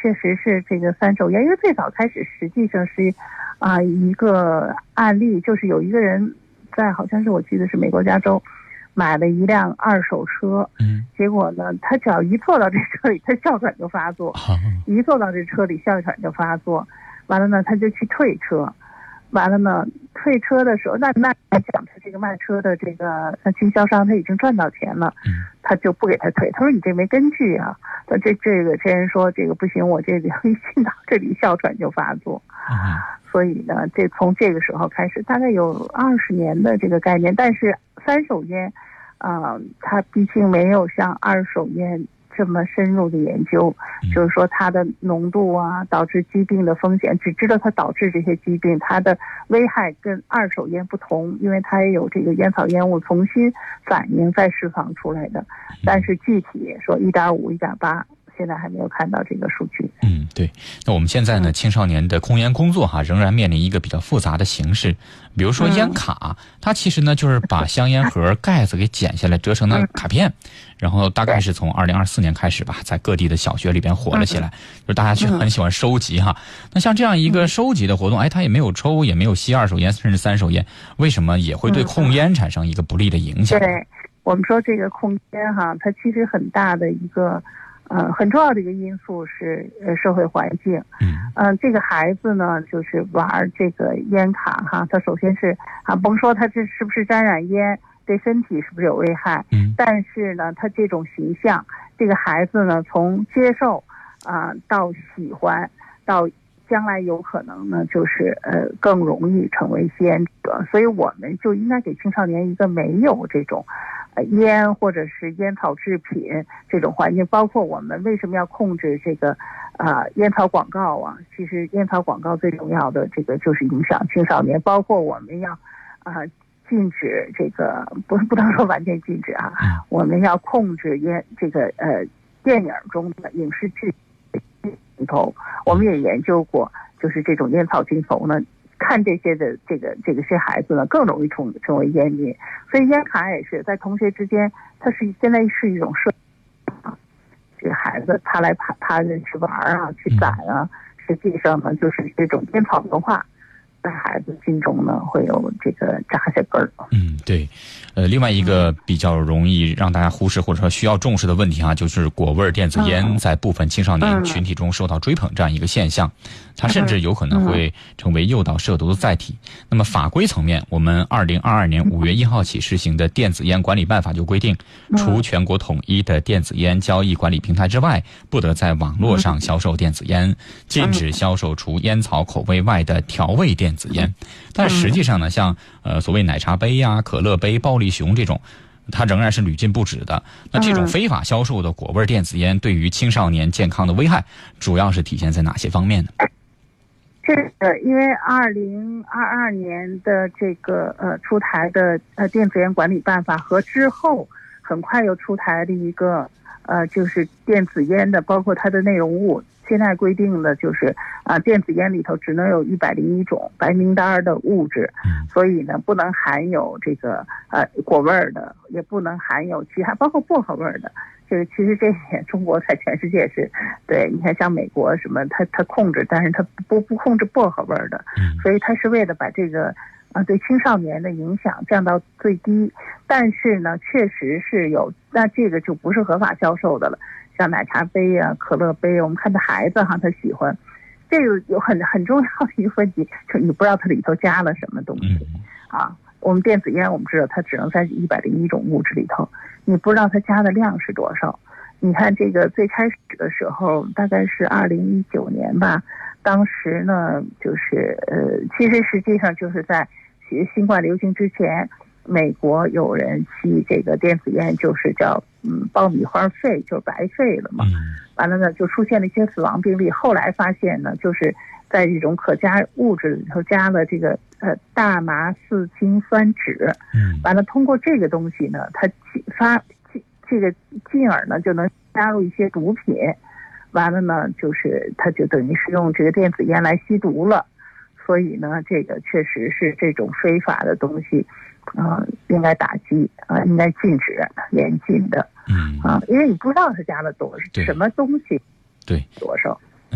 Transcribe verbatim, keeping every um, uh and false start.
确实是这个三手烟，因为最早开始实际上是啊、呃、一个案例，就是有一个人在好像是我记得是美国加州买了一辆二手车， 嗯， 结果呢，他只要一坐到这车里，他哮喘就发作，一坐到这车里哮喘就发作，完了呢，他就去退车。完了呢，退车的时候，那那来讲，他这个卖车的这个经销商他已经赚到钱了，他就不给他退。他说你这没根据啊。他这这个这人说这个不行，我这里一进到这里哮喘就发作。所以呢，这从这个时候开始，大概有二十年的这个概念。但是三手烟，啊、呃，它毕竟没有像二手烟这么深入的研究，就是说它的浓度啊，导致疾病的风险，只知道它导致这些疾病，它的危害跟二手烟不同，因为它也有这个烟草烟雾重新反应再释放出来的，但是具体说一点五、一点八。现在还没有看到这个数据。 嗯，对。那我们现在呢，青少年的控烟工作哈，仍然面临一个比较复杂的形式。比如说烟卡，嗯、它其实呢就是把香烟盒盖子给剪下来，折成了卡片，嗯、然后大概是从二零二四年开始吧，在各地的小学里边火了起来，嗯、就是大家就很喜欢收集哈。那像这样一个收集的活动，哎，它也没有抽，也没有吸二手烟，甚至三手烟，为什么也会对控烟产生一个不利的影响？ 对，我们说这个控烟哈，它其实很大的一个。呃，很重要的一个因素是呃社会环境。嗯，呃，这个孩子呢，就是玩这个烟卡哈，他首先是啊，甭说他这是不是沾染烟，对身体是不是有危害，嗯，但是呢，他这种形象，这个孩子呢，从接受啊、呃、到喜欢，到将来有可能呢，就是呃更容易成为吸烟者，所以我们就应该给青少年一个没有这种。烟或者是烟草制品这种环境，包括我们为什么要控制这个啊、呃、烟草广告啊？其实烟草广告最重要的这个就是影响青少年，包括我们要啊、呃、禁止这个，不是不能说完全禁止啊，我们要控制烟这个呃电影中的影视剧镜头，我们也研究过，就是这种烟草镜头呢。看这些的这个这个些孩子呢，更容易成成为烟民，所以烟卡也是在同学之间，它是现在是一种社啊，这个孩子他来他他去玩啊，去攒啊，实际上呢就是这种烟草文化。在孩子心中呢，会有这个扎下根儿。 嗯，对，呃，另外一个比较容易让大家忽视或者说需要重视的问题啊，就是果味电子烟在部分青少年群体中受到追捧这样一个现象，它甚至有可能会成为诱导涉毒的载体。那么法规层面，我们二零二二年五月一号起施行的《电子烟管理办法》就规定，除全国统一的电子烟交易管理平台之外，不得在网络上销售电子烟，禁止销售除烟草口味外的调味电子烟。但实际上呢，像呃所谓奶茶杯呀、可乐杯、暴力熊这种，它仍然是屡禁不止的。那这种非法销售的果味电子烟对于青少年健康的危害，主要是体现在哪些方面呢？ 这个因为二零二二年的这个呃出台的呃电子烟管理办法和之后很快又出台的一个呃就是电子烟的，包括它的内容物。现在规定的就是啊、呃，电子烟里头只能有一百零一种白名单的物质，所以呢，不能含有这个呃果味儿的，也不能含有其他，包括薄荷味儿的。这个其实这一点中国在全世界是对，你看像美国什么，它它控制，但是它不不控制薄荷味儿的，所以它是为了把这个啊对青少年的影响降到最低。但是呢，确实是有，那这个就不是合法销售的了。像奶茶杯啊、可乐杯，我们看这孩子哈，他喜欢，这个有很很重要的一个问题，就你不知道它里头加了什么东西啊。我们电子烟我们知道它只能在一百零一种物质里头，你不知道它加的量是多少。你看这个最开始的时候，大概是二零一九年吧，当时呢就是呃，其实实际上就是在新冠流行之前。美国有人吸这个电子烟，就是叫嗯爆米花肺，就是白肺了嘛。完了呢，就出现了一些死亡病例。后来发现呢，就是在这种可加物质里头加了这个呃大麻四氢酸酯。嗯。完了，通过这个东西呢，它发这个进而呢就能加入一些毒品。完了呢，就是它就等于是用这个电子烟来吸毒了。所以呢，这个确实是这种非法的东西。啊、呃，应该打击啊、呃，应该禁止严禁的，嗯啊，因为你不知道他加了多什么东西， 对多少。